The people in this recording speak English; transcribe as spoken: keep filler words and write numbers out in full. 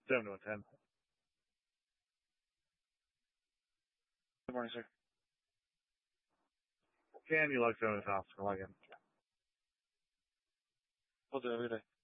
seven to one ten. Good morning, sir. Can you like seven to top? I like it. We'll do it every day.